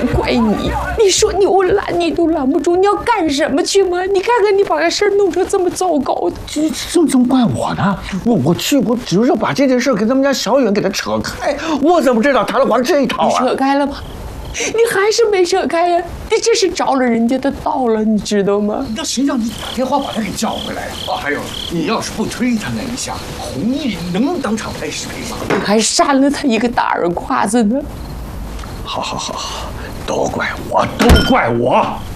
怪你。你说你我拦你都拦不住，你要干什么去吗？你看看你把这事儿弄成这么糟糕的， 怎么怪我呢？我去，我只是把这件事跟他们家小远给他扯开，我怎么知道他能玩这一套啊？ 你扯开了吗？你还是没扯开呀！你这是着了人家的道了，你知道吗？ 那谁让你打电话把他给叫回来呀？哦，还有，你要是不推他那一下，弘毅能当场拍视频吗？ 你还扇了他一个大耳刮子呢。 好，都怪我，都怪我。